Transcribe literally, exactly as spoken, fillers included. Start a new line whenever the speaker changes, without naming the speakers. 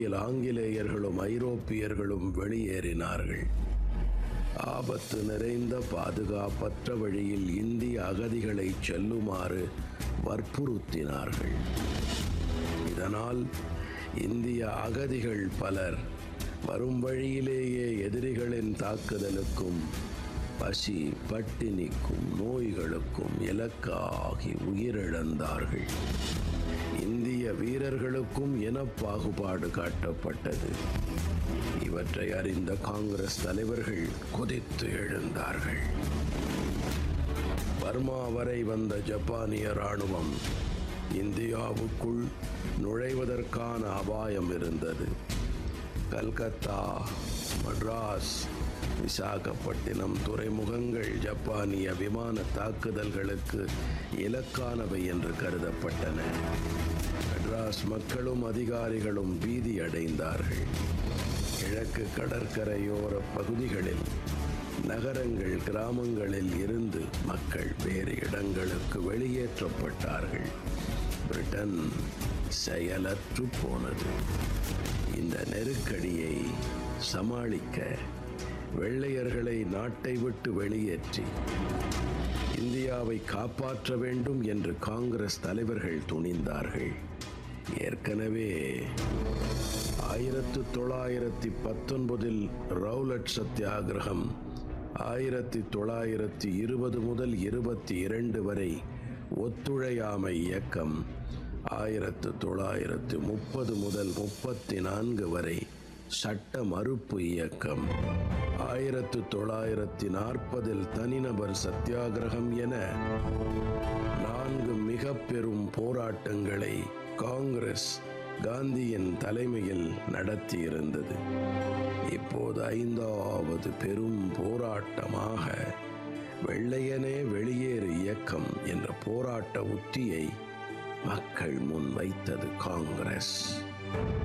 ஆங்கிலேயர்களும் ஐரோப்பியர்களும் வெளியேறினார்கள். ஆபத்து நிறைந்த பாதுகாப்பற்ற வழியில் இந்திய அகதிகளை செல்லுமாறு வற்புறுத்தினார்கள். இதனால் இந்திய அகதிகள் பலர் வரும் வழியிலேயே எதிரிகளின் தாக்குதலுக்கும் பசி பட்டினிக்கும் நோய்களுக்கும் இலக்காகி உயிரிழந்தார்கள். இந்திய வீரர்களுக்கும் இனப்பாகுபாடு காட்டப்பட்டது. இவற்றை அறிந்த காங்கிரஸ் தலைவர்கள் கொதித்து எழுந்தார்கள். பர்மா வரை வந்த ஜப்பானிய இராணுவம் இந்தியாவுக்குள் நுழைவதற்கான அபாயம் இருந்தது. கல்கத்தா, மட்ராஸ், விசாகப்பட்டினம் துறைமுகங்கள் ஜப்பானிய விமான தாக்குதல்களுக்கு இலக்கானவை என்று கருதப்பட்டன. மெட்ராஸ் மக்களும் அதிகாரிகளும் பீதி அடைந்தார்கள். கிழக்கு கடற்கரையோர பகுதிகளில், நகரங்கள், கிராமங்களில் இருந்து மக்கள் வேறு இடங்களுக்கு வெளியேற்றப்பட்டார்கள். பிரிட்டன் செயலற்று போனது. இந்த நெருக்கடியை சமாளிக்க வெள்ளையர்களை நாட்டை விட்டு வெளியேற்றி இந்தியாவை காப்பாற்ற வேண்டும் என்று காங்கிரஸ் தலைவர்கள் துணிந்தார்கள். ஏற்கனவே ஆயிரத்து தொள்ளாயிரத்தி பத்தொன்பதில் ரவுலட் சத்தியாகிரகம், ஆயிரத்தி தொள்ளாயிரத்தி இருபது முதல் இருபத்தி இரண்டு வரை ஒத்துழையாமை இயக்கம், ஆயிரத்து தொள்ளாயிரத்து முப்பது முதல் முப்பத்தி நான்கு வரை சட்ட மறுப்பு இயக்கம், ஆயிரத்து தொள்ளாயிரத்தி நாற்பதில் தனிநபர் சத்தியாகிரகம் என நான்கு மிக பெரும் போராட்டங்களை காங்கிரஸ் காந்தியின் தலைமையில் நடத்தியிருந்தது. இப்போது ஐந்தாவது பெரும் போராட்டமாக வெள்ளையனே வெளியேறு இயக்கம் என்ற போராட்ட உத்தியை மக்கள் முன் வைத்தது காங்கிரஸ்.